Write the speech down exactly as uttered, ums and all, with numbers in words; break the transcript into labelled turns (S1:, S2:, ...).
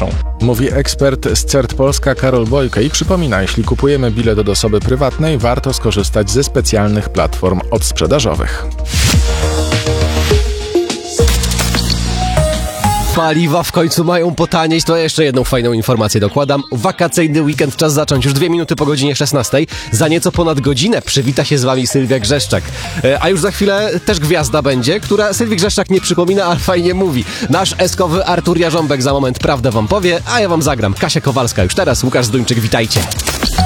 S1: wystarczą. Mówi ekspert z CERT Polska Karol Bojko i przypomina, jeśli kupujemy bilet od osoby prywatnej, warto skorzystać ze specjalnych platform odsprzedażowych.
S2: Paliwa w końcu mają potanieć, to jeszcze jedną fajną informację dokładam. Wakacyjny weekend czas zacząć już dwie minuty po godzinie szesnastej. Za nieco ponad godzinę przywita się z wami Sylwia Grzeszczak. A już za chwilę też gwiazda będzie, która Sylwii Grzeszczak nie przypomina, ale fajnie mówi. Nasz eskowy Artur Jarząbek za moment prawdę wam powie, a ja wam zagram. Kasia Kowalska już teraz, Łukasz Zduńczyk, witajcie.